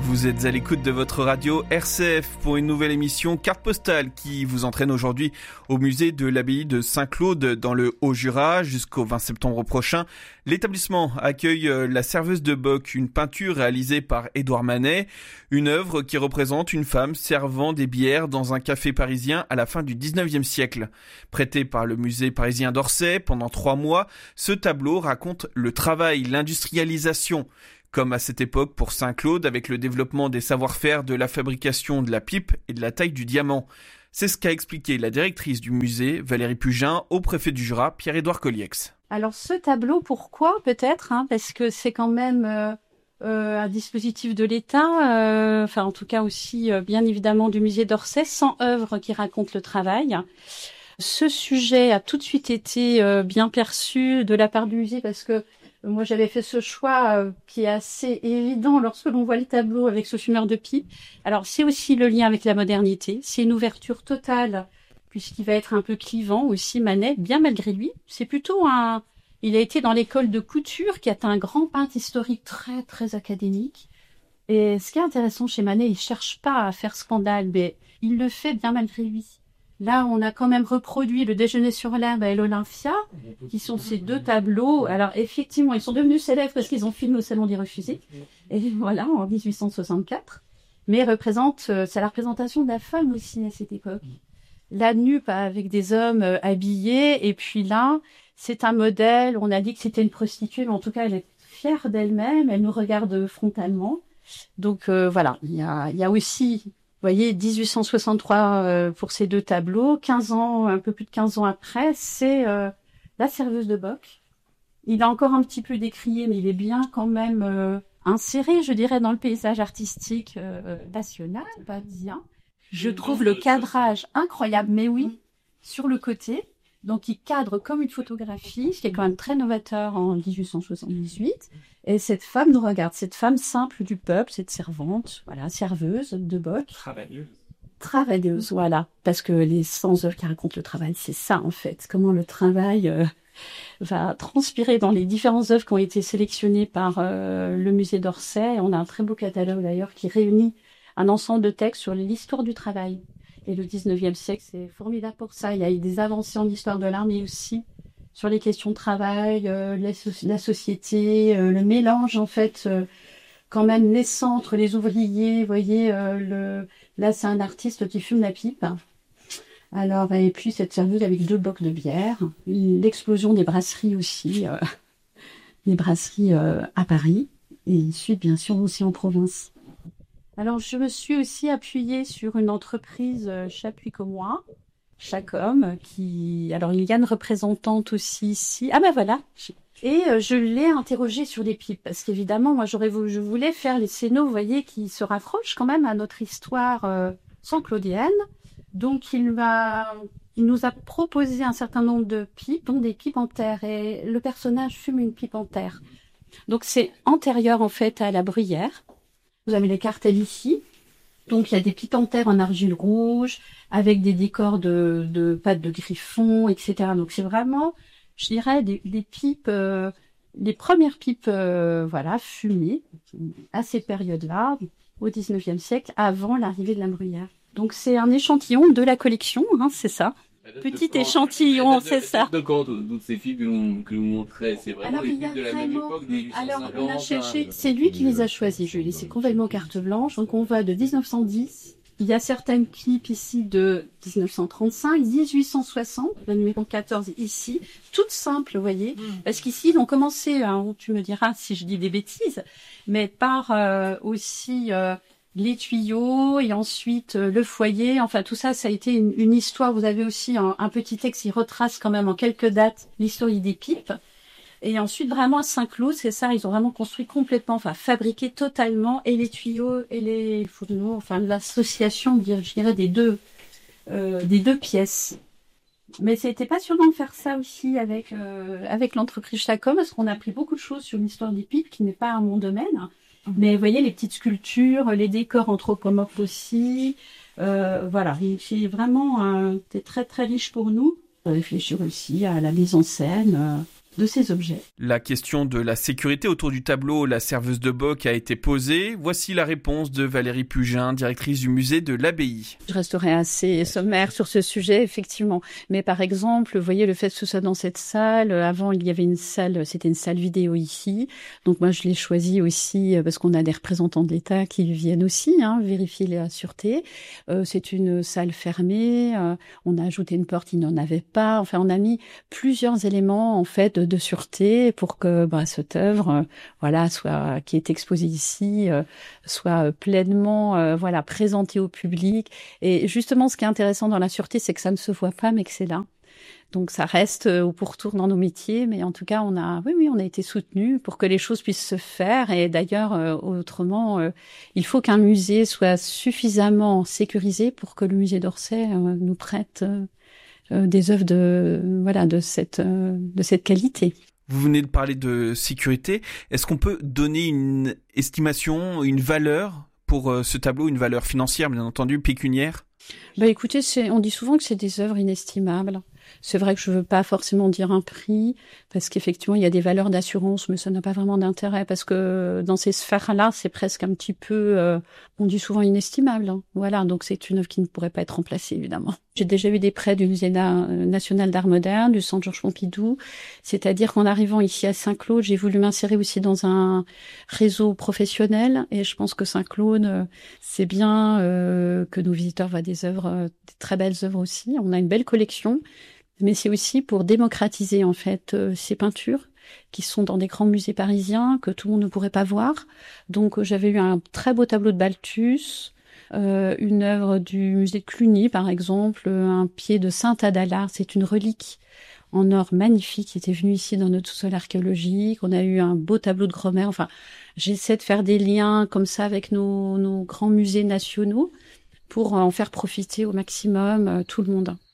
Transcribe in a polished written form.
Vous êtes à l'écoute de votre radio RCF pour une nouvelle émission Carte Postale qui vous entraîne aujourd'hui au musée de l'abbaye de Saint-Claude dans le Haut-Jura jusqu'au 20 septembre prochain. L'établissement accueille La Serveuse de Bock, une peinture réalisée par Édouard Manet, une œuvre qui représente une femme servant des bières dans un café parisien à la fin du 19e siècle. Prêté par le musée parisien d'Orsay pendant 3 mois, ce tableau raconte le travail, l'industrialisation. Comme à cette époque pour Saint-Claude avec le développement des savoir-faire de la fabrication de la pipe et de la taille du diamant. C'est ce qu'a expliqué la directrice du musée, Valérie Pugin, au préfet du Jura, Pierre-Édouard Colliex. Alors ce tableau, pourquoi peut-être parce que c'est quand même un dispositif de l'État, en tout cas aussi bien évidemment du musée d'Orsay, 100 œuvres qui racontent le travail. Ce sujet a tout de suite été bien perçu de la part du musée parce que moi, j'avais fait ce choix qui est assez évident lorsque l'on voit les tableaux avec ce fumeur de pipe. Alors, c'est aussi le lien avec la modernité. C'est une ouverture totale, puisqu'il va être un peu clivant aussi, Manet, bien malgré lui. C'est plutôt il a été dans l'école de couture, qui est un grand peintre historique très, très académique. Et ce qui est intéressant chez Manet, il cherche pas à faire scandale, mais il le fait bien malgré lui. Là, on a quand même reproduit le Déjeuner sur l'herbe et l'Olympia, qui sont ces 2 tableaux. Alors, effectivement, ils sont devenus célèbres parce qu'ils ont filmé au Salon des Refusés. Et voilà, en 1864. Mais c'est la représentation de la femme aussi à cette époque. La nue, pas avec des hommes habillés. Et puis là, c'est un modèle. On a dit que c'était une prostituée, mais en tout cas, elle est fière d'elle-même. Elle nous regarde frontalement. Donc, voilà, il y a aussi... Vous voyez, 1863 pour ces 2 tableaux, 15 ans, un peu plus de 15 ans après, c'est La Serveuse de Bock. Il a encore un petit peu décrié, mais il est bien quand même inséré, je dirais, dans le paysage artistique national, parisien. Je trouve le cadrage incroyable, mais oui, sur le côté. Donc, il cadre comme une photographie, ce qui est quand même très novateur en 1878. Et cette femme nous regarde, cette femme simple du peuple, cette servante, voilà, serveuse de Bock. Travailleuse, voilà. Parce que les 100 œuvres qui racontent le travail, c'est ça, en fait. Comment le travail va transpirer dans les différentes œuvres qui ont été sélectionnées par le musée d'Orsay. On a un très beau catalogue, d'ailleurs, qui réunit un ensemble de textes sur l'histoire du travail. Et le 19e siècle, c'est formidable pour ça. Il y a eu des avancées en histoire de l'art, mais aussi sur les questions de travail, la société, le mélange, en fait, quand même naissant entre les ouvriers. Vous voyez, là, c'est un artiste qui fume la pipe. Alors, et puis cette serveuse avec 2 bocs de bière. L'explosion des brasseries aussi, les brasseries à Paris. Et ensuite, bien sûr, aussi en province. Alors, je me suis aussi appuyée sur une entreprise Chapuis comme moi, Chacom, alors il y a une représentante aussi ici. Ah ben voilà. Et je l'ai interrogée sur les pipes, parce qu'évidemment, moi, je voulais faire les scénos, vous voyez, qui se rapprochent quand même à notre histoire saint-claudienne. Donc, il nous a proposé un certain nombre de pipes, dont des pipes en terre, et le personnage fume une pipe en terre. Donc, c'est antérieur, en fait, à la bruyère. Vous avez les cartels ici. Donc, il y a des pipes en terre en argile rouge, avec des décors de pattes de griffon, etc. Donc, c'est vraiment, je dirais, des pipes, les premières pipes, fumées, à ces périodes-là, au 19e siècle, avant l'arrivée de la bruyère. Donc, c'est un échantillon de la collection, c'est ça. Petit échantillon, c'est ça. De quand toutes ces filles que vous montrez, c'est vraiment les filles de la même époque, des 1850. Alors, on a cherché, c'est lui qui les a choisis. Je lui ai laissé complètement carte blanche. Donc, on va de 1910. Il y a certaines clips ici de 1935, 1860, le numéro 14 ici, toutes simples, vous voyez. Parce qu'ici, ils ont commencé, tu me diras si je dis des bêtises, mais par aussi les tuyaux et ensuite le foyer. Enfin, tout ça, ça a été une histoire. Vous avez aussi un petit texte qui retrace quand même en quelques dates l'histoire des pipes. Et ensuite, vraiment à Saint-Claude, c'est ça, ils ont vraiment construit complètement, fabriqué totalement, et les tuyaux et les fourneaux, l'association, je dirais, des deux pièces. Mais c'était passionnant de faire ça aussi avec l'entreprise Chacom, parce qu'on a appris beaucoup de choses sur l'histoire des pipes, qui n'est pas mon domaine. Mais vous voyez, les petites sculptures, les décors anthropomorphes aussi, c'est vraiment, c'était très très riche pour nous. Réfléchir aussi à la mise en scène, de ces objets. La question de la sécurité autour du tableau La serveuse de Bock a été posée. Voici la réponse de Valérie Pugin, directrice du musée de l'Abbaye. Je resterai assez sommaire sur ce sujet, effectivement. Mais par exemple, vous voyez, le fait que ce soit dans cette salle, avant il y avait une salle, c'était une salle vidéo ici. Donc moi je l'ai choisi aussi parce qu'on a des représentants de l'État qui viennent aussi vérifier la sûreté. C'est une salle fermée, on a ajouté une porte, il n'en avait pas. Enfin, on a mis plusieurs éléments en fait de sûreté pour que cette œuvre, qui est exposée ici, soit pleinement, présentée au public. Et justement, ce qui est intéressant dans la sûreté, c'est que ça ne se voit pas, mais que c'est là. Donc ça reste au pourtour dans nos métiers, mais en tout cas, on a été soutenus pour que les choses puissent se faire. Et d'ailleurs, autrement, il faut qu'un musée soit suffisamment sécurisé pour que le musée d'Orsay nous prête des œuvres de cette qualité. Vous venez de parler de sécurité. Est-ce qu'on peut donner une estimation, une valeur pour ce tableau, une valeur financière, bien entendu, pécuniaire? Écoutez, on dit souvent que c'est des œuvres inestimables. C'est vrai que je veux pas forcément dire un prix, parce qu'effectivement, il y a des valeurs d'assurance, mais ça n'a pas vraiment d'intérêt, parce que dans ces sphères-là, c'est presque un petit peu, on dit souvent inestimable. Voilà, donc c'est une œuvre qui ne pourrait pas être remplacée, évidemment. J'ai déjà eu des prêts du Musée national d'art moderne, du Centre Georges Pompidou, c'est-à-dire qu'en arrivant ici à Saint-Claude, j'ai voulu m'insérer aussi dans un réseau professionnel, et je pense que Saint-Claude, c'est bien que nos visiteurs voient des œuvres, des très belles œuvres aussi. On a une belle collection, mais c'est aussi pour démocratiser en fait ces peintures qui sont dans des grands musées parisiens que tout le monde ne pourrait pas voir. Donc j'avais eu un très beau tableau de Balthus, une œuvre du musée de Cluny par exemple, un pied de Sainte Adala, c'est une relique en or magnifique qui était venue ici dans notre sous-sol archéologique. On a eu un beau tableau de Gromer. Enfin, j'essaie de faire des liens comme ça avec nos grands musées nationaux pour en faire profiter au maximum tout le monde.